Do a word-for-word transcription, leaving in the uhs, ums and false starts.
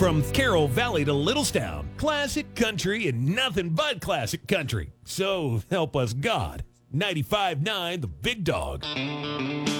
From Carroll Valley to Littlestown, classic country and nothing but classic country. So help us God. ninety-five point nine The Big Dog.